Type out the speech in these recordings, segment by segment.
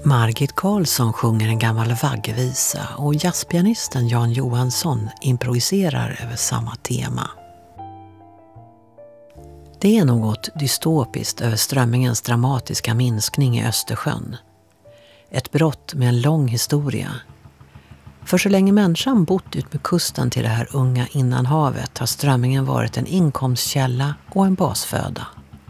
Margit Karlsson sjunger en gammal vaggevisa och jazzpianisten Jan Johansson improviserar över samma tema. Det är något dystopiskt över strömmingens dramatiska minskning i Östersjön. Ett brott med en lång historia. För så länge människan bott ut med kusten till det här unga innanhavet har strömmingen varit en inkomstkälla och en basföda.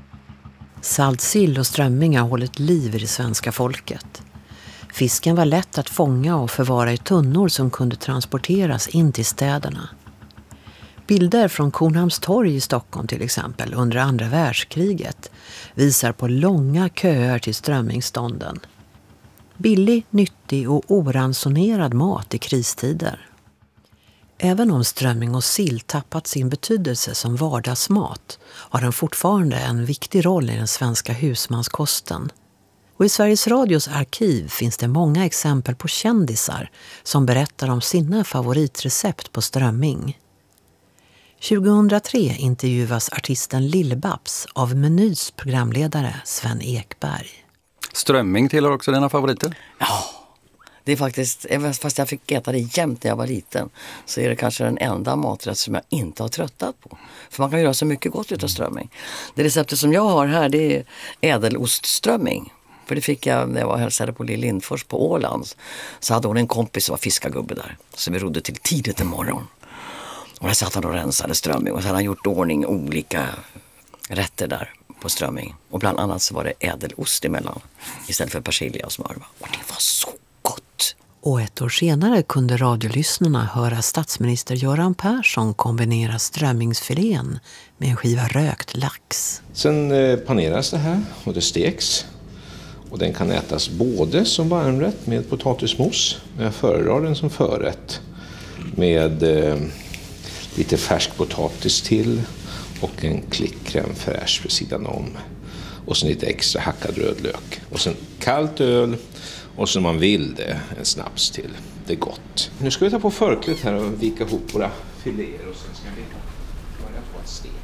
Saltsill och strömming har hållit liv i det svenska folket. Fisken var lätt att fånga och förvara i tunnor som kunde transporteras in till städerna. Bilder från Kornhamns torg i Stockholm till exempel under andra världskriget visar på långa köer till strömmingstånden. Billig, nyttig och oransonerad mat i kristider. Även om strömming och sill tappat sin betydelse som vardagsmat har den fortfarande en viktig roll i den svenska husmanskosten. Och i Sveriges Radios arkiv finns det många exempel på kändisar som berättar om sina favoritrecept på strömming. 2003 intervjuas artisten Lill-Babs av Menys programledare Sven Ekberg. Strömming tillhör också dina favoriter? Ja, det är faktiskt, fast jag fick äta det jämt när jag var liten, så är det kanske den enda maträtt som jag inte har tröttat på. För man kan göra så mycket gott utav strömming. Det receptet som jag har här, det är ädelostströmming. För det fick jag när jag var hälsade på Lill Lindfors på Åland. Så hade hon en kompis som var fiskargubbe där. Så vi rodde till tidigt en morgon. Och där satt han och rensade strömming. Och så hade han gjort ordning olika rätter där på strömming. Och bland annat så var det ädelost emellan. Istället för persilja och smör. Och det var så gott! Och ett år senare kunde radiolyssnarna höra statsminister Göran Persson kombinera strömmingsfilén med en skiva rökt lax. Sen paneras det här och det steks. Och den kan ätas både som varmrätt med potatismos, men jag föredrar den som förrätt med lite färsk potatis till och en klick crème fraîche vid sidan om. Och sen lite extra hackad rödlök. Och sen kallt öl och så man vill det en snaps till. Det är gott. Nu ska vi ta på förklätt här och vika ihop våra filéer och sen ska vi börja på att steka.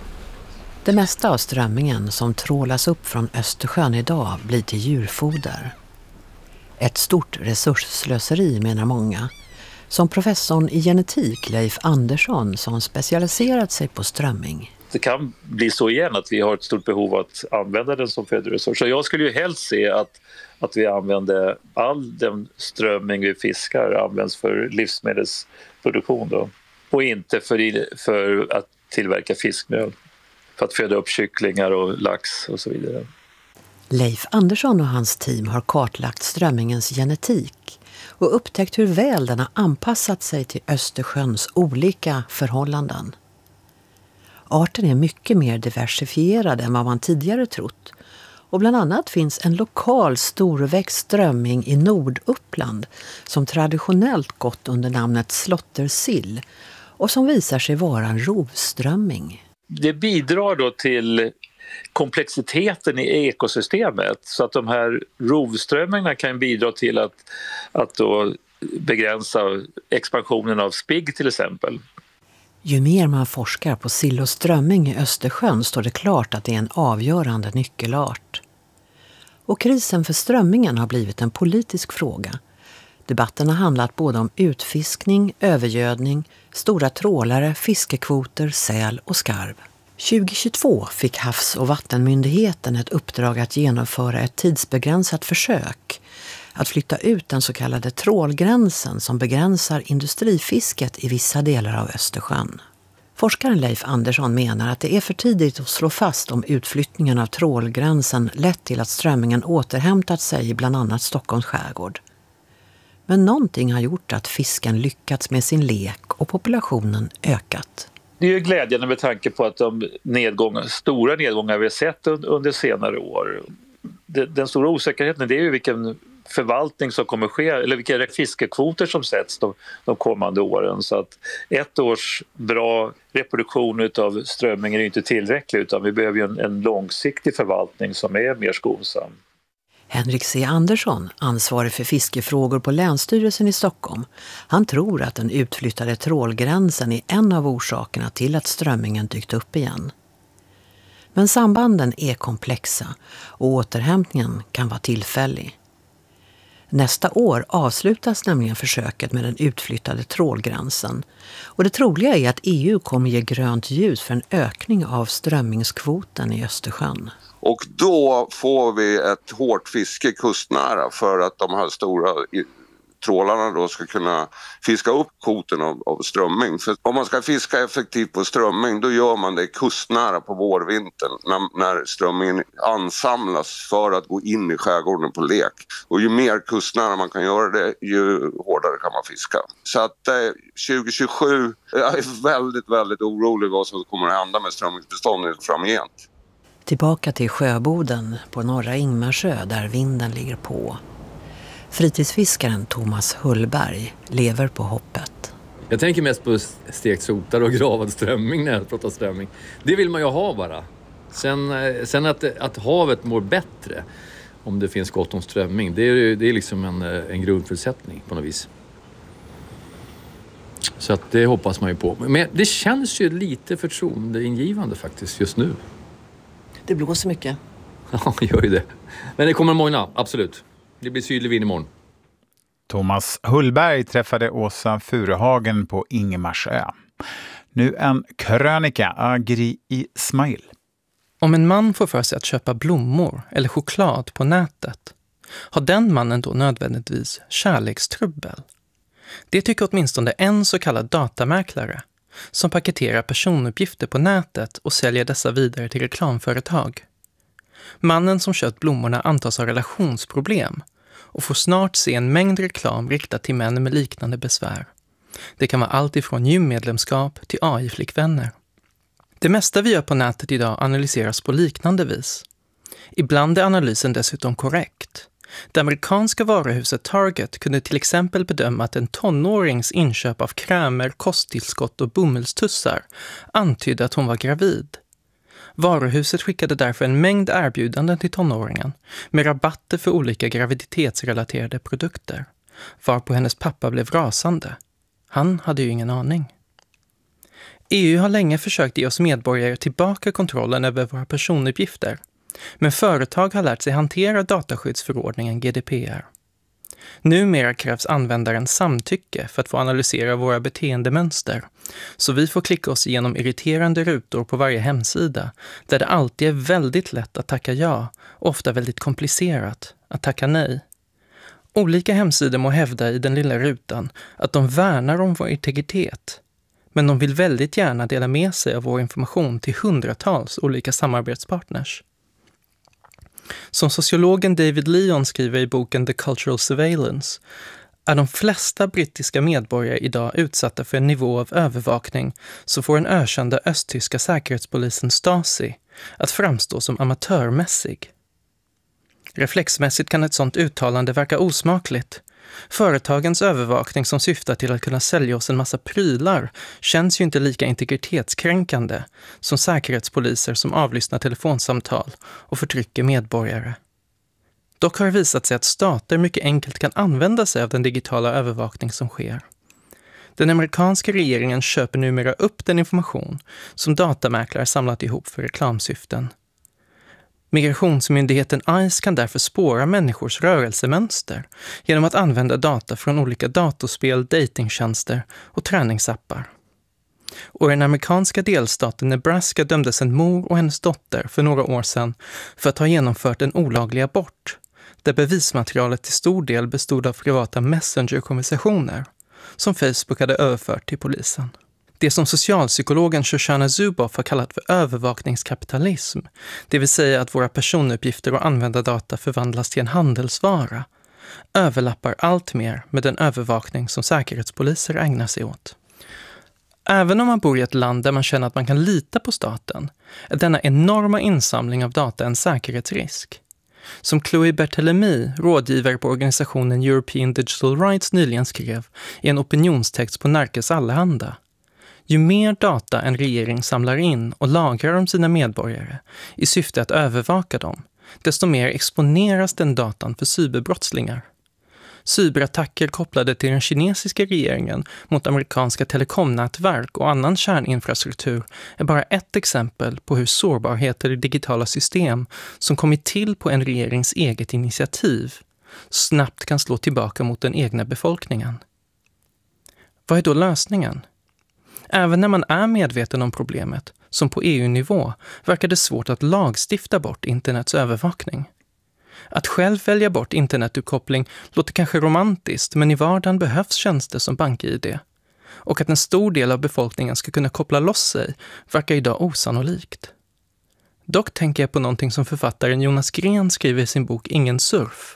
Det mesta av strömmingen som trålas upp från Östersjön idag blir till djurfoder. Ett stort resursslöseri menar många. Som professorn i genetik Leif Andersson som specialiserat sig på strömming. Det kan bli så igen att vi har ett stort behov att använda den som födoresurs. Så jag skulle ju helst se att vi använder all den strömming vi fiskar används för livsmedelsproduktion då. Och inte för att tillverka fiskmjöl. För att föda upp kycklingar och lax och så vidare. Leif Andersson och hans team har kartlagt strömmingens genetik och upptäckt hur väl den har anpassat sig till Östersjöns olika förhållanden. Arten är mycket mer diversifierad än vad man tidigare trott. Och bland annat finns en lokal storväxt strömming i Norduppland som traditionellt gått under namnet slåttersill och som visar sig vara en rovströmming. Det bidrar då till komplexiteten i ekosystemet så att de här rovströmmingarna kan bidra till att då begränsa expansionen av spigg till exempel. Ju mer man forskar på sill och strömming i Östersjön står det klart att det är en avgörande nyckelart. Och krisen för strömmingen har blivit en politisk fråga. Debatten har handlat både om utfiskning, övergödning, stora trålare, fiskekvoter, säl och skarv. 2022 fick Havs- och vattenmyndigheten ett uppdrag att genomföra ett tidsbegränsat försök att flytta ut den så kallade trålgränsen som begränsar industrifisket i vissa delar av Östersjön. Forskaren Leif Andersson menar att det är för tidigt att slå fast om utflyttningen av trålgränsen lett till att strömmingen återhämtat sig i bland annat Stockholms skärgård. Men någonting har gjort att fisken lyckats med sin lek och populationen ökat. Det är ju glädjande med tanke på att de stora nedgångar vi har sett under senare år. Den stora osäkerheten det är ju vilken förvaltning som kommer ske eller vilka fiskekvoter som sätts de kommande åren. Så att ett års bra reproduktion av strömmingen är inte tillräcklig utan vi behöver ju en långsiktig förvaltning som är mer skonsam. Henrik C. Andersson, ansvarig för fiskefrågor på Länsstyrelsen i Stockholm, han tror att den utflyttade trålgränsen är en av orsakerna till att strömmingen dykt upp igen. Men sambanden är komplexa och återhämtningen kan vara tillfällig. Nästa år avslutas nämligen försöket med den utflyttade trålgränsen. Och det troliga är att EU kommer ge grönt ljus för en ökning av strömmingskvoten i Östersjön. Och då får vi ett hårt fiske kustnära för att de här stora trålarna då ska kunna fiska upp kvoten av strömming. För om man ska fiska effektivt på strömming, då gör man det kustnära på vårvintern när strömmingen ansamlas för att gå in i skärgården på lek. Och ju mer kustnära man kan göra det, ju hårdare kan man fiska. Så att 2027, jag är väldigt, väldigt orolig vad som kommer att hända med strömmingsbeståndet framgent. Tillbaka till Sjöboden på norra Ingmarsö där vinden ligger på. Fritidsfiskaren Thomas Hullberg lever på hoppet. Jag tänker mest på stekt sotar och gravad strömming när jag pratar strömming. Det vill man ju ha bara. Sen att havet mår bättre om det finns gott om strömming, det är liksom en grundförutsättning på något vis. Så att det hoppas man ju på. Men det känns ju lite förtroendeingivande faktiskt just nu. Det blåser mycket. Ja, det gör ju det. Men det kommer morgon, absolut. Det blir sydlig vind imorgon. Thomas Hullberg träffade Åsa Furuhagen på Ingmarsö. Nu en krönika, Agri Ismail. Om en man får för sig att köpa blommor eller choklad på nätet, har den mannen då nödvändigtvis kärlekstrubbel? Det tycker åtminstone en så kallad datamäklare som paketerar personuppgifter på nätet och säljer dessa vidare till reklamföretag. Mannen som köpt blommorna antas ha relationsproblem och får snart se en mängd reklam riktad till män med liknande besvär. Det kan vara allt ifrån gymmedlemskap till AI-flickvänner. Det mesta vi gör på nätet idag analyseras på liknande vis. Ibland är analysen dessutom korrekt. Det amerikanska varuhuset Target kunde till exempel bedöma att en tonårings inköp av krämer, kosttillskott och bomullstussar antydde att hon var gravid. Varuhuset skickade därför en mängd erbjudanden till tonåringen med rabatter för olika graviditetsrelaterade produkter, varpå hennes pappa blev rasande. Han hade ju ingen aning. EU har länge försökt ge oss medborgare tillbaka kontrollen över våra personuppgifter, men företag har lärt sig hantera dataskyddsförordningen GDPR. Numera krävs användarens samtycke för att få analysera våra beteendemönster, så vi får klicka oss igenom irriterande rutor på varje hemsida där det alltid är väldigt lätt att tacka ja och ofta väldigt komplicerat att tacka nej. Olika hemsidor må hävda i den lilla rutan att de värnar om vår integritet, men de vill väldigt gärna dela med sig av vår information till hundratals olika samarbetspartners. Som sociologen David Leon skriver i boken The Cultural Surveillance är de flesta brittiska medborgare idag utsatta för en nivå av övervakning så får den ökända östtyska säkerhetspolisen Stasi att framstå som amatörmässig. Reflexmässigt kan ett sådant uttalande verka osmakligt. Företagens övervakning som syftar till att kunna sälja oss en massa prylar känns ju inte lika integritetskränkande som säkerhetspoliser som avlyssnar telefonsamtal och förtrycker medborgare. Dock har det visat sig att stater mycket enkelt kan använda sig av den digitala övervakning som sker. Den amerikanska regeringen köper numera upp den information som datamäklare samlat ihop för reklamsyften. Migrationsmyndigheten ICE kan därför spåra människors rörelsemönster genom att använda data från olika datorspel, datingtjänster och träningsappar. Och i den amerikanska delstaten Nebraska dömdes en mor och hennes dotter för några år sedan för att ha genomfört en olaglig abort, där bevismaterialet till stor del bestod av privata messenger-konversationer som Facebook hade överfört till polisen. Det som socialpsykologen Shoshana Zuboff har kallat för övervakningskapitalism, det vill säga att våra personuppgifter och användardata förvandlas till en handelsvara, överlappar allt mer med den övervakning som säkerhetspoliser ägnar sig åt. Även om man bor i ett land där man känner att man kan lita på staten, är denna enorma insamling av data en säkerhetsrisk. Som Chloe Berthelemy, rådgivare på organisationen European Digital Rights, nyligen skrev i en opinionstext på Nerikes Allehanda. Ju mer data en regering samlar in och lagrar om sina medborgare i syfte att övervaka dem, desto mer exponeras den datan för cyberbrottslingar. Cyberattacker kopplade till den kinesiska regeringen mot amerikanska telekomnätverk och annan kärninfrastruktur är bara ett exempel på hur sårbarheter i digitala system som kommit till på en regerings eget initiativ snabbt kan slå tillbaka mot den egna befolkningen. Vad är då lösningen? Även när man är medveten om problemet, som på EU-nivå, verkar det svårt att lagstifta bort internets övervakning. Att själv välja bort internetuppkoppling låter kanske romantiskt, men i vardagen behövs tjänster som BankID. Och att en stor del av befolkningen ska kunna koppla loss sig verkar idag osannolikt. Dock tänker jag på någonting som författaren Jonas Gren skriver i sin bok Ingen surf.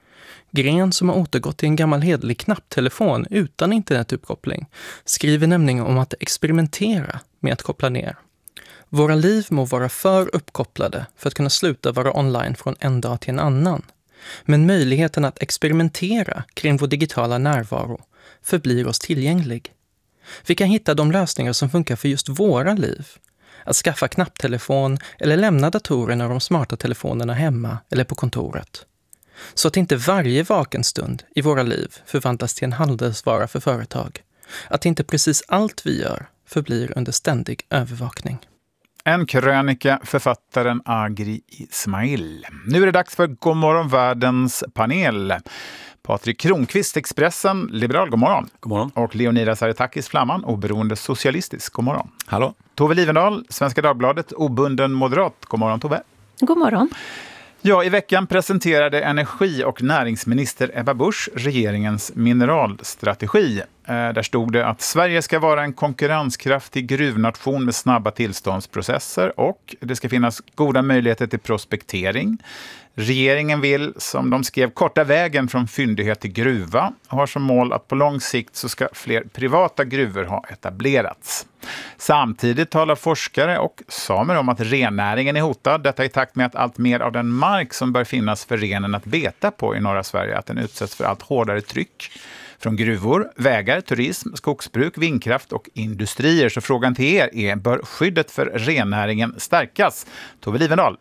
Gren, som har återgått till en gammal hederlig knapptelefon utan internetuppkoppling, skriver nämligen om att experimentera med att koppla ner. Våra liv må vara för uppkopplade för att kunna sluta vara online från en dag till en annan. Men möjligheten att experimentera kring vår digitala närvaro förblir oss tillgänglig. Vi kan hitta de lösningar som funkar för just våra liv. Att skaffa knapptelefon eller lämna datorerna och de smarta telefonerna hemma eller på kontoret. Så att inte varje vaken stund i våra liv förvandlas till en handelsvara för företag. Att inte precis allt vi gör förblir under ständig övervakning. En krönika, författaren Agri Ismail. Nu är det dags för Godmorgon världens panel. Patrik Kronqvist, Expressen, liberal, godmorgon. Godmorgon. Och Leonidas Aretakis, Flamman, oberoende socialistisk, godmorgon. Hallå. Tove Livendal, Svenska Dagbladet, obunden moderat, godmorgon Tove. Godmorgon. Ja, i veckan presenterade energi- och näringsminister Ebba Busch regeringens mineralstrategi. Där stod det att Sverige ska vara en konkurrenskraftig gruvnation med snabba tillståndsprocesser och det ska finnas goda möjligheter till prospektering. Regeringen vill, som de skrev, korta vägen från fyndighet till gruva och har som mål att på lång sikt så ska fler privata gruvor ha etablerats. Samtidigt talar forskare och samer om att rennäringen är hotad. Detta i takt med att allt mer av den mark som bör finnas för renen att beta på i norra Sverige, att den utsätts för allt hårdare tryck från gruvor, vägar, turism, skogsbruk, vindkraft och industrier. Så frågan till er är, bör skyddet för rennäringen stärkas? Tove Livendal.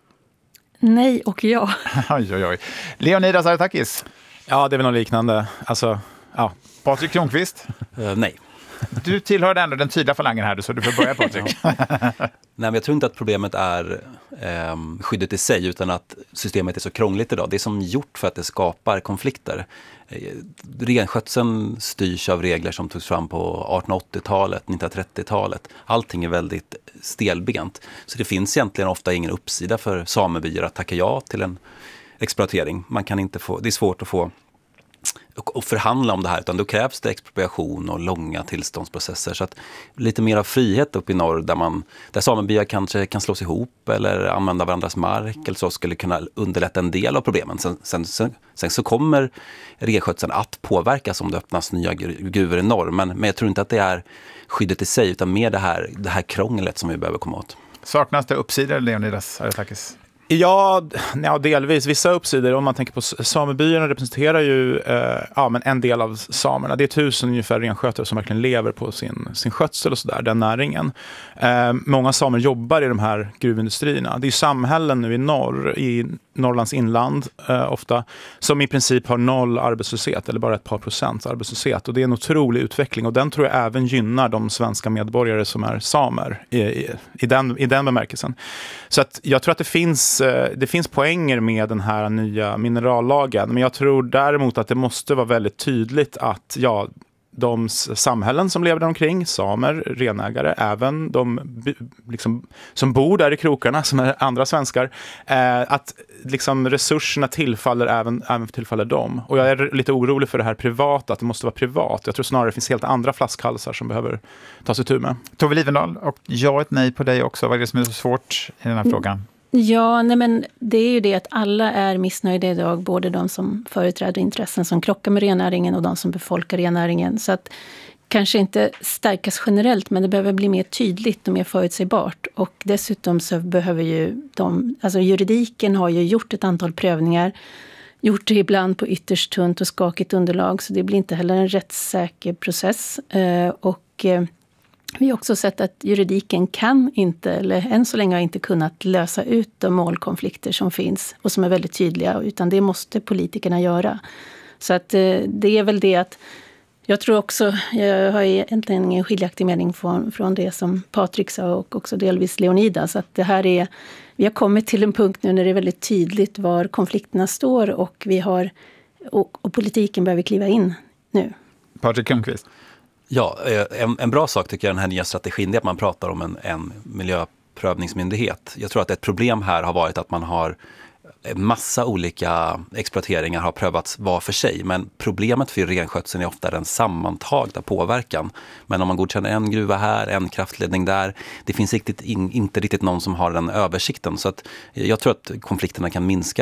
Nej och ja. Oj, oj, oj. Leonidas Aretakis. Ja, det är väl något liknande. Alltså, ja. Patrik Kronqvist. Nej. Du tillhör ändå den tydliga falangen här, så du får börja, Patrik. Nej, men jag tror inte att problemet är skyddet i sig, utan att systemet är så krångligt idag. Det är som gjort för att det skapar konflikter. Renskötseln styrs av regler som togs fram på 1880-talet, 1930-talet. Allting är väldigt stelbent. Så det finns egentligen ofta ingen uppsida för samebyar att tacka ja till en exploatering. Man kan inte få, det är svårt att få och förhandla om det här, utan då krävs det expropriation och långa tillståndsprocesser. Så att lite mer av frihet upp i norr där samebyar kanske kan slås ihop eller använda varandras mark eller så, skulle kunna underlätta en del av problemen. Sen så kommer renskötseln att påverkas om det öppnas nya gruvor i norr, men jag tror inte att det är skyddet i sig, utan mer det här krånglet som vi behöver komma åt. Saknas det uppsidor, Leonidas Aretakis? Ja, delvis. Vissa uppsidor, om man tänker på samebyarna, representerar ju men en del av samerna. Det är 1000 ungefär renskötare som verkligen lever på sin skötsel och sådär, den näringen. Många samer jobbar i de här gruvindustrierna. Det är ju samhällen nu i norr, i Norrlands inland ofta, som i princip har 0 arbetslöshet eller bara ett par procents arbetslöshet. Och det är en otrolig utveckling, och den tror jag även gynnar de svenska medborgare som är samer i den bemärkelsen. Så att jag tror att det finns poänger med den här nya minerallagen, men jag tror däremot att det måste vara väldigt tydligt att de samhällen som lever där omkring, samer, renägare, även de liksom, som bor där i krokarna, som är andra svenskar, att liksom, resurserna även tillfaller dem. Och jag är lite orolig för det här privata, att det måste vara privat. Jag tror snarare det finns helt andra flaskhalsar som behöver tas itu med. Tove Livendal, och ja, ett nej på dig också. Vad är det som är så svårt i den här frågan? Ja, men det är ju det att alla är missnöjda idag, både de som företräder intressen som krockar med rennäringen och de som befolkar rennäringen. Så att kanske inte stärkas generellt, men det behöver bli mer tydligt och mer förutsägbart. Och dessutom så behöver ju juridiken har ju gjort ett antal prövningar, gjort det ibland på ytterst tunt och skakigt underlag, så det blir inte heller en rättssäker process. Vi har också sett att juridiken kan inte, eller än så länge har inte kunnat lösa ut de målkonflikter som finns och som är väldigt tydliga, utan det måste politikerna göra. Så att det är väl det att jag tror också, jag har egentligen ingen skiljaktig mening från det som Patrik sa och också delvis Leonidas, att det här är, vi har kommit till en punkt nu när det är väldigt tydligt var konflikterna står, och vi har Och politiken behöver kliva in nu. Patrik Lundqvist. Ja, en bra sak tycker jag den här nya strategin är att man pratar om en miljöprövningsmyndighet. Jag tror att ett problem här har varit att man har massa olika exploateringar har prövats var för sig, men problemet för renskötseln är ofta den sammantagna påverkan. Men om man godkänner en gruva här, en kraftledning där, det finns inte riktigt någon som har den översikten. Så att jag tror att konflikterna kan minska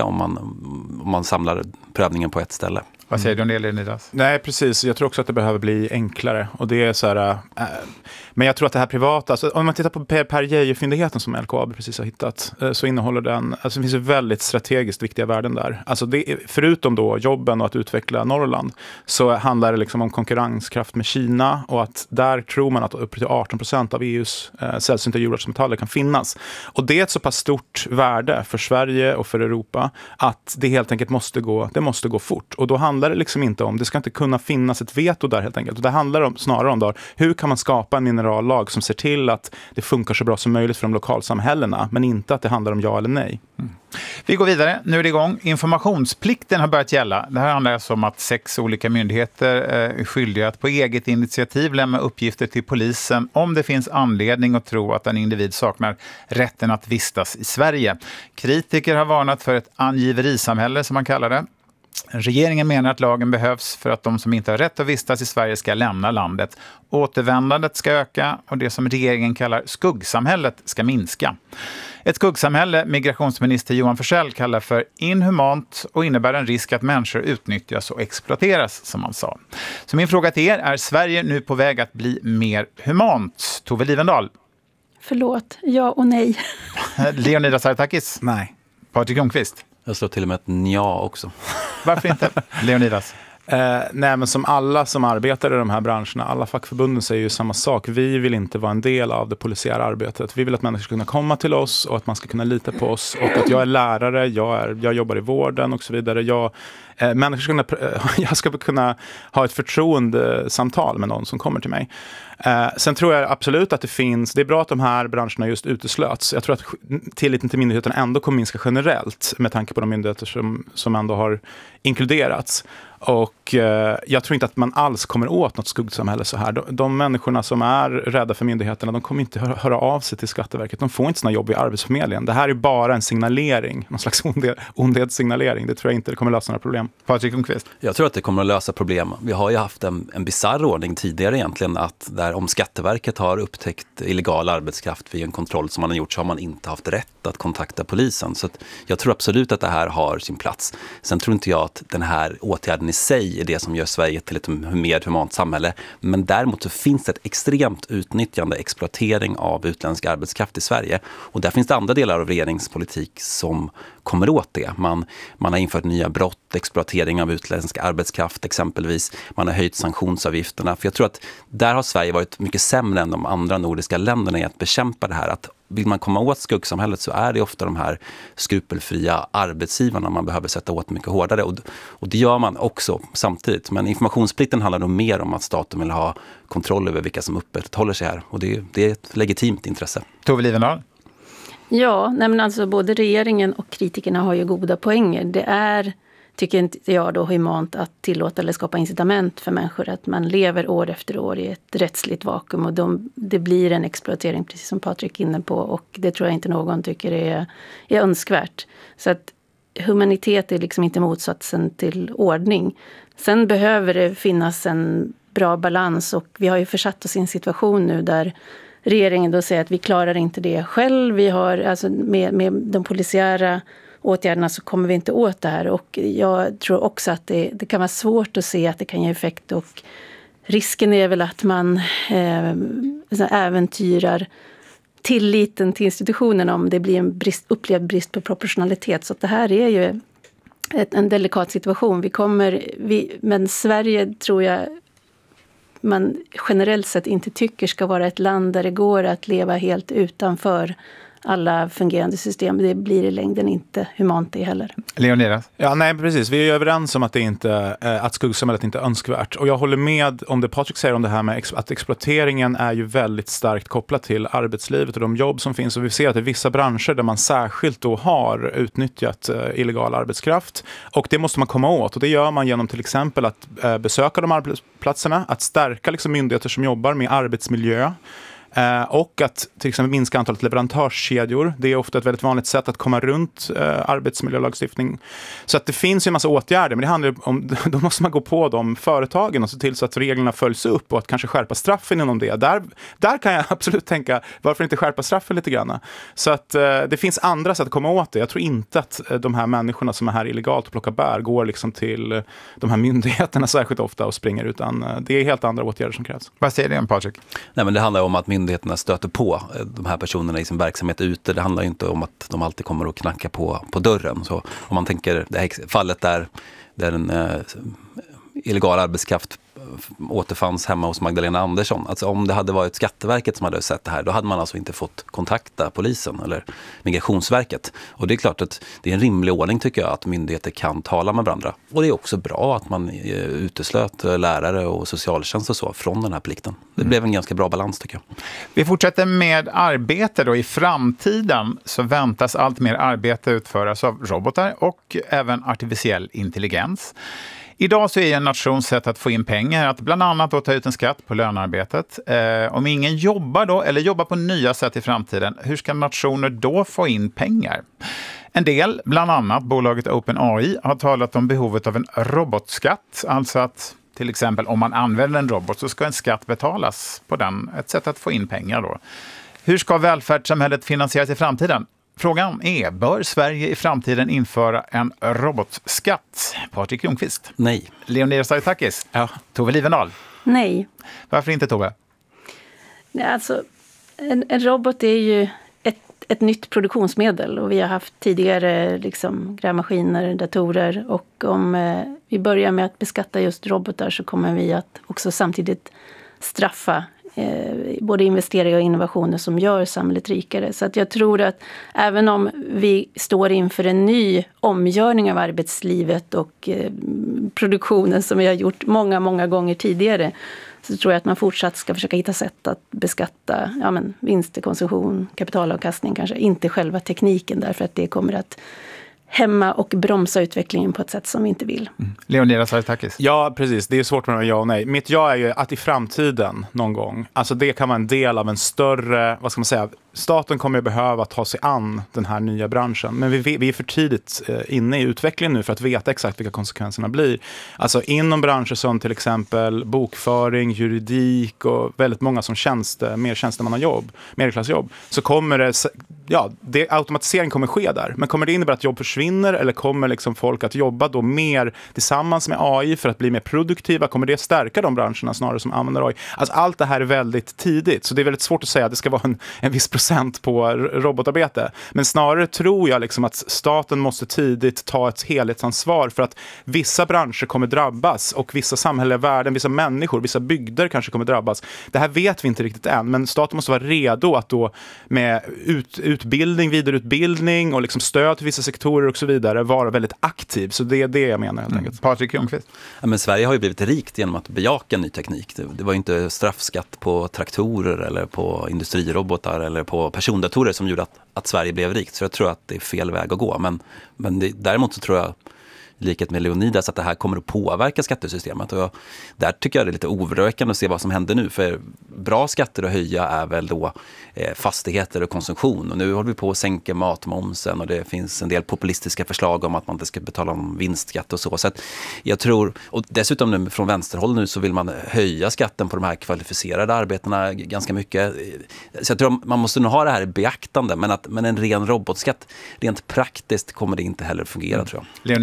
om man samlar prövningen på ett ställe. Vad säger du om det, Leonidas? Nej, precis. Jag tror också att det behöver bli enklare. Och det är så här, men jag tror att det här privata, alltså, om man tittar på Per Geijer-fyndigheten som LKAB precis har hittat, så innehåller den, alltså det finns ju väldigt strategiskt viktiga värden där. Alltså det, förutom då jobben och att utveckla Norrland, så handlar det liksom om konkurrenskraft med Kina, och att där tror man att upp till 18% av EUs sällsynta jordartsmetaller kan finnas. Och det är ett så pass stort värde för Sverige och för Europa att det helt enkelt måste gå fort. Och då handlar det liksom inte om, det ska inte kunna finnas ett veto där helt enkelt. Och det handlar snarare om då, hur kan man skapa en minerallag som ser till att det funkar så bra som möjligt för de lokalsamhällena, men inte att det handlar om ja eller nej. Mm. Vi går vidare, nu är det igång. Informationsplikten har börjat gälla. Det här handlar alltså om att 6 olika myndigheter är skyldiga att på eget initiativ lämna uppgifter till polisen om det finns anledning att tro att en individ saknar rätten att vistas i Sverige. Kritiker har varnat för ett angiverisamhälle, som man kallar det. Regeringen menar att lagen behövs för att de som inte har rätt att vistas i Sverige ska lämna landet. Återvändandet ska öka och det som regeringen kallar skuggsamhället ska minska. Ett skuggsamhälle migrationsminister Johan Forssell kallar för inhumant och innebär en risk att människor utnyttjas och exploateras, som han sa. Så min fråga till er, är Sverige nu på väg att bli mer humant? Tove Livendal. Förlåt, ja och nej. Leonidas Sartakis. Nej. Patrik Lundqvist. Jag slår till och med ett nja också. Varför inte, Leonidas? Nej, men som alla som arbetar i de här branscherna, alla fackförbunden säger ju samma sak. Vi vill inte vara en del av det polisiära arbetet. Vi vill att människor ska kunna komma till oss och att man ska kunna lita på oss. Och att jag är lärare, jag jobbar i vården och så vidare. Jag ska kunna ha ett förtroendesamtal med någon som kommer till mig. Sen tror jag absolut att det är bra att de här branscherna just uteslöts. Jag tror att tilliten till myndigheterna ändå kommer minska generellt med tanke på de myndigheter som ändå har inkluderats. Och jag tror inte att man alls kommer åt något skuggsamhälle så här. De människorna som är rädda för myndigheterna, de kommer inte höra av sig till Skatteverket. De får inte såna jobb i Arbetsförmedlingen. Det här är bara en signalering, någon slags ondedssignalering. Det tror jag inte det kommer lösa några problem. Patrik Lundqvist. Jag tror att det kommer att lösa problem. Vi har ju haft en bizarr ordning tidigare egentligen, att där om Skatteverket har upptäckt illegal arbetskraft vid en kontroll som man har gjort, så har man inte haft rätt att kontakta polisen. Så att jag tror absolut att det här har sin plats. Sen tror inte jag att den här åtgärden i sig är det som gör Sverige till ett mer humant samhälle. Men däremot så finns det ett extremt utnyttjande, exploatering av utländsk arbetskraft i Sverige. Och där finns det andra delar av regeringspolitik som kommer åt det. Man har infört nya brott, exploatering av utländsk arbetskraft exempelvis. Man har höjt sanktionsavgifterna. För jag tror att där har Sverige varit mycket sämre än de andra nordiska länderna i att bekämpa det här. Att vill man komma åt skuggsamhället så är det ofta de här skrupelfria arbetsgivarna man behöver sätta åt mycket hårdare. Och det gör man också samtidigt. Men informationsplikten handlar nog mer om att staten vill ha kontroll över vilka som upprätthåller sig här. Och det är ett legitimt intresse. Tove Livendal. Ja, men alltså både regeringen och kritikerna har ju goda poänger. Det är, tycker inte jag då, humant att tillåta eller skapa incitament för människor att man lever år efter år i ett rättsligt vakuum, och det blir en exploatering, precis som Patrik är inne på, och det tror jag inte någon tycker är önskvärt. Så att humanitet är liksom inte motsatsen till ordning. Sen behöver det finnas en bra balans, och vi har ju försatt oss i en situation nu där regeringen då säger att vi klarar inte det själv. Vi har, alltså med de polisiära åtgärderna så kommer vi inte åt det här. Och jag tror också att det kan vara svårt att se att det kan ge effekt. Och risken är väl att man äventyrar tilliten till institutionen om det blir en upplevd brist på proportionalitet. Så att det här är ju en delikat situation. Men Sverige tror jag man generellt sett inte tycker ska vara ett land där det går att leva helt utanför alla fungerande system. Det blir i längden inte humant det heller. Leonidas? Ja, nej, precis. Vi är överens om att det inte att skuggsamhället inte är önskvärt. Och jag håller med om det Patrik säger om det här med att exploateringen är ju väldigt starkt kopplat till arbetslivet och de jobb som finns. Och vi ser att det är vissa branscher där man särskilt då har utnyttjat illegal arbetskraft. Och det måste man komma åt. Och det gör man genom till exempel att besöka de arbetsplatserna, att stärka liksom myndigheter som jobbar med arbetsmiljö. Och att till exempel minska antalet leverantörskedjor. Det är ofta ett väldigt vanligt sätt att komma runt arbetsmiljölagstiftning. Så att det finns ju en massa åtgärder, men det handlar om, då måste man gå på de företagen och se till så att reglerna följs upp och att kanske skärpa straffen inom det. Där kan jag absolut tänka, varför inte skärpa straffen lite grann? Så att det finns andra sätt att komma åt det. Jag tror inte att de här människorna som är här illegalt och plockar bär går liksom till de här myndigheterna särskilt ofta och springer, utan det är helt andra åtgärder som krävs. Vad säger du om, Patrik? Nej, men det handlar om att myndigheterna stöter på de här personerna i sin verksamhet ute. Det handlar ju inte om att de alltid kommer att knacka på dörren. Så om man tänker det här fallet där en illegal arbetskraft återfanns hemma hos Magdalena Andersson. Alltså om det hade varit Skatteverket som hade sett det här, då hade man alltså inte fått kontakta polisen eller Migrationsverket. Och det är klart att det är en rimlig ordning, tycker jag, att myndigheter kan tala med varandra. Och det är också bra att man uteslöt lärare och socialtjänst och så från den här plikten. Det blev en ganska bra balans, tycker jag. Vi fortsätter med arbete då. I framtiden så väntas allt mer arbete utföras av robotar och även artificiell intelligens. Idag så är en nations sätt att få in pengar att bland annat då ta ut en skatt på lönearbetet. Om ingen jobbar då, eller jobbar på nya sätt i framtiden, hur ska nationer då få in pengar? En del, bland annat bolaget OpenAI, har talat om behovet av en robotskatt. Alltså att till exempel om man använder en robot så ska en skatt betalas på den. Ett sätt att få in pengar då. Hur ska välfärdssamhället finansieras i framtiden? Frågan är, bör Sverige i framtiden införa en robotskatt? Patrik Ljungqvist? Nej. Leonidas Aritakis? Ja. Tove Livendal? Nej. Varför inte, Tove? Nej, alltså, en robot är ju ett nytt produktionsmedel och vi har haft tidigare liksom grävmaskiner, datorer, och om vi börjar med att beskatta just robotar så kommer vi att också samtidigt straffa både investeringar och innovationer som gör samhället rikare. Så att jag tror att även om vi står inför en ny omgörning av arbetslivet och produktionen som vi har gjort många, många gånger tidigare, så tror jag att man fortsatt ska försöka hitta sätt att beskatta vinster, konsumtion, kapitalavkastning kanske. Inte själva tekniken, därför att det kommer att hämma och bromsa utvecklingen på ett sätt som vi inte vill. Leonidas Aritakis? Ja, precis. Det är svårt med ja och nej. Mitt ja är ju att i framtiden någon gång, alltså det kan vara en del av en större, vad ska man säga, staten kommer att behöva ta sig an den här nya branschen. Men vi är för tidigt inne i utvecklingen nu för att veta exakt vilka konsekvenserna blir. Alltså inom branscher som till exempel bokföring, juridik och väldigt många som mer tjänstemannajobb, medelklassjobb, så kommer automatisering kommer ske där. Men kommer det innebära att jobb försvinner eller kommer liksom folk att jobba då mer tillsammans med AI för att bli mer produktiva? Kommer det stärka de branscherna snarare som använder AI? Alltså allt det här är väldigt tidigt, så det är väldigt svårt att säga att det ska vara en viss procent på robotarbete. Men snarare tror jag liksom att staten måste tidigt ta ett helhetsansvar för att vissa branscher kommer drabbas och vissa samhälleliga värden, vissa människor, vissa bygder kanske kommer drabbas. Det här vet vi inte riktigt än, men staten måste vara redo att då med utbildning, vidareutbildning och liksom stöd till vissa sektorer och så vidare vara väldigt aktiv. Så det är det jag menar helt enkelt. Patrik Ljungqvist? Ja, men Sverige har ju blivit rikt genom att bejaka ny teknik. Det var ju inte straffskatt på traktorer eller på industrirobotar eller på persondatorer som gjorde att Sverige blev rikt. Så jag tror att det är fel väg att gå. Men däremot så tror jag, i likhet med Leonidas, att det här kommer att påverka skattesystemet. Och där tycker jag det är lite oroväckande att se vad som händer nu. För bra skatter att höja är väl då fastigheter och konsumtion. Och nu håller vi på att sänka matmomsen och det finns en del populistiska förslag om att man inte ska betala om vinstskatt och så. Så att jag tror, och dessutom nu från vänsterhåll nu så vill man höja skatten på de här kvalificerade arbetena ganska mycket. Så jag tror man måste nog ha det här i beaktande, men en ren robotskatt, rent praktiskt kommer det inte heller fungera, tror jag. Leonidas? Ja, nej,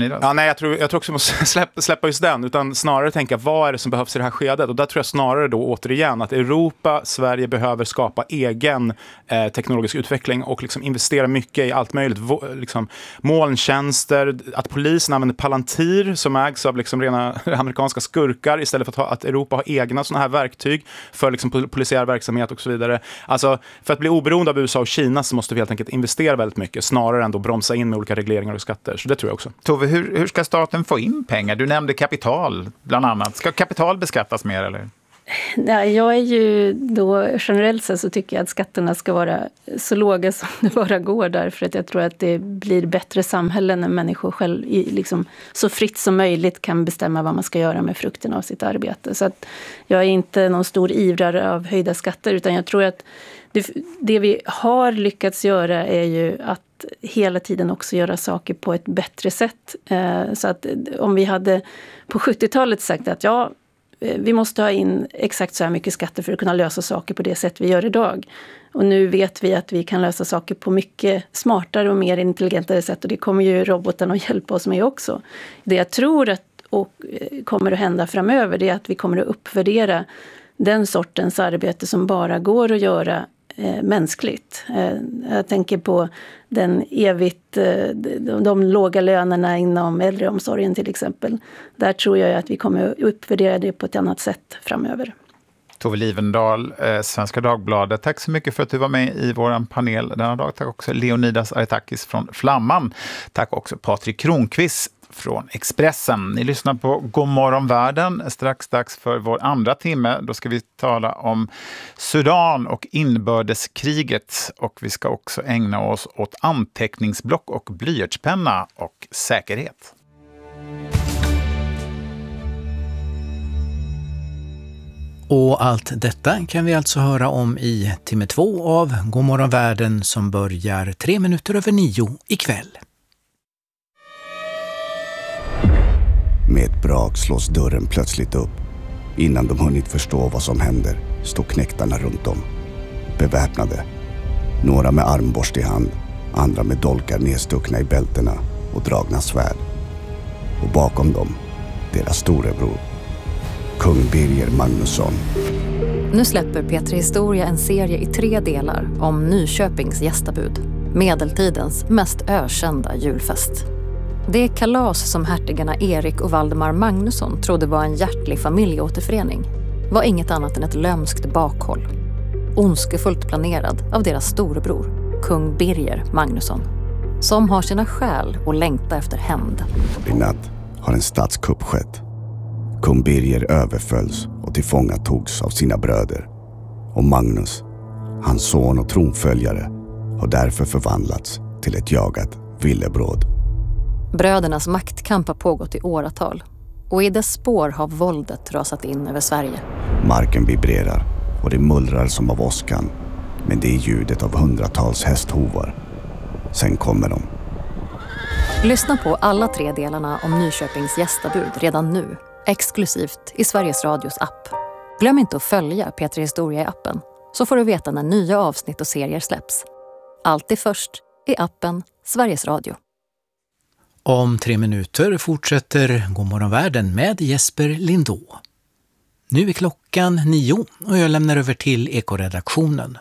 Nej, jag tror också vi måste släppa just den, utan snarare tänka vad är det som behövs i det här skedet. Och där tror jag snarare då återigen att Europa, Sverige behöver skapa egen teknologisk utveckling och liksom investera mycket i allt möjligt. Liksom molntjänster, att polisen använder Palantir som ägs av liksom rena amerikanska skurkar istället för att Europa har egna sådana här verktyg för liksom polisiär verksamhet och så vidare. Alltså för att bli oberoende av USA och Kina så måste vi helt enkelt investera väldigt mycket snarare än då bromsa in med olika regleringar och skatter. Så det tror jag också. Tove, hur ska staten få in pengar? Du nämnde kapital bland annat. Ska kapital beskattas mer eller? Nej, jag är ju då generellt sett så tycker jag att skatterna ska vara så låga som det bara går, därför att jag tror att det blir bättre samhällen när människor själv liksom så fritt som möjligt kan bestämma vad man ska göra med frukten av sitt arbete. Så att jag är inte någon stor ivrare av höjda skatter, utan jag tror att det vi har lyckats göra är ju att hela tiden också göra saker på ett bättre sätt. Så att om vi hade på 70-talet sagt att vi måste ha in exakt så här mycket skatter för att kunna lösa saker på det sätt vi gör idag. Och nu vet vi att vi kan lösa saker på mycket smartare och mer intelligentare sätt, och det kommer ju robotarna att hjälpa oss med också. Det jag tror att kommer att hända framöver, det är att vi kommer att uppvärdera den sortens arbete som bara går att göra mänskligt. Jag tänker på de låga lönerna inom äldreomsorgen till exempel. Där tror jag att vi kommer att uppvärdera det på ett annat sätt framöver. Tove Livendal, Svenska Dagbladet. Tack så mycket för att du var med i vår panel denna dag. Tack också Leonidas Aretakis från Flamman. Tack också Patrik Kronqvist från Expressen. Ni lyssnar på God morgon världen. Strax dags för vår andra timme. Då ska vi tala om Sudan och inbördeskriget. Och vi ska också ägna oss åt anteckningsblock och blyertspenna och säkerhet. Och allt detta kan vi alltså höra om i timme 2 av God morgon världen som börjar 9:03 ikväll. Med ett brak slås dörren plötsligt upp. Innan de hunnit förstå vad som händer står knäktarna runt om. Beväpnade. Några med armborst i hand, andra med dolkar nedstuckna i bältena och dragna svärd. Och bakom dem, deras storebror, kung Birger Magnusson. Nu släpper P3 Historia en serie i 3 delar om Nyköpings gästabud. Medeltidens mest ökända julfest. Det kalas som hertigarna Erik och Valdemar Magnusson trodde var en hjärtlig familjeåterförening var inget annat än ett lömskt bakhåll. Ondskefullt planerad av deras storebror, kung Birger Magnusson. Som har sina skäl och längtar efter hämnd. I natt har en statskupp skett. Kung Birger överfölls och tillfångatogs av sina bröder. Och Magnus, hans son och tronföljare, har därför förvandlats till ett jagat villebråd. Brödernas maktkamp har pågått i åratal. Och i dess spår har våldet rasat in över Sverige. Marken vibrerar och det mullrar som av åskan. Men det är ljudet av hundratals hästhovar. Sen kommer de. Lyssna på alla 3 delarna om Nyköpings gästabud redan nu. Exklusivt i Sveriges Radios app. Glöm inte att följa P3 Historia i appen. Så får du veta när nya avsnitt och serier släpps. Alltid först i appen Sveriges Radio. Om 3 minuter fortsätter God morgon världen med Jesper Lindå. Nu är klockan 9 och jag lämnar över till Ekoredaktionen.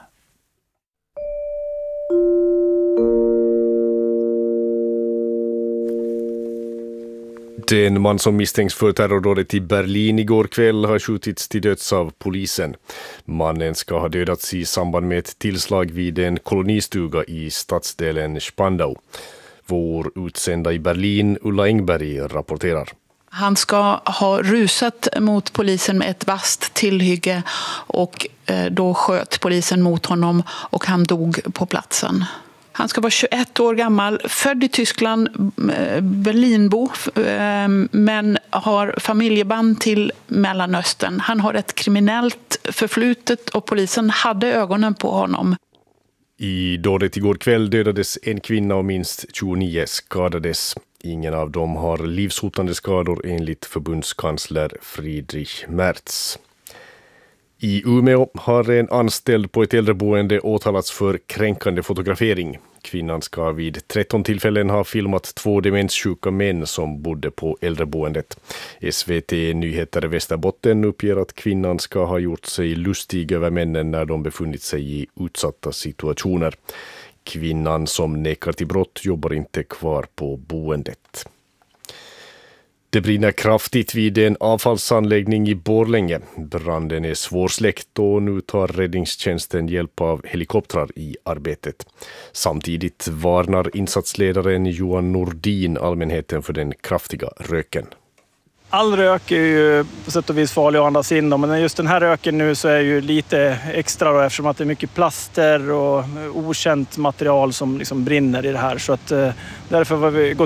Den man som misstänks för terrordådet i Berlin igår kväll har skjutits till döds av polisen. Mannen ska ha dödats i samband med ett tillslag vid en kolonistuga i stadsdelen Spandau. Vår utsända i Berlin, Ulla Engberg, rapporterar. Han ska ha rusat mot polisen med ett vasst tillhygge och då sköt polisen mot honom och han dog på platsen. Han ska vara 21 år gammal, född i Tyskland, Berlinbo, men har familjeband till Mellanöstern. Han har ett kriminellt förflutet och polisen hade ögonen på honom. I dådet igår kväll dödades en kvinna och minst 29 skadades. Ingen av dem har livshotande skador enligt förbundskansler Friedrich Merz. I Umeå har en anställd på ett äldreboende åtalats för kränkande fotografering. Kvinnan ska vid 13 tillfällen ha filmat 2 demenssjuka män som bodde på äldreboendet. SVT Nyheter Västerbotten uppger att kvinnan ska ha gjort sig lustig över männen när de befunnit sig i utsatta situationer. Kvinnan som nekar till brott jobbar inte kvar på boendet. Det brinner kraftigt vid en avfallsanläggning i Borlänge. Branden är svårsläckt och nu tar räddningstjänsten hjälp av helikoptrar i arbetet. Samtidigt varnar insatsledaren Johan Nordin allmänheten för den kraftiga röken. All rök är ju på sätt och vis farlig att andas in, men just den här röken nu så är ju lite extra då, eftersom att det är mycket plaster och okänt material som liksom brinner i det här. Så att därför var vi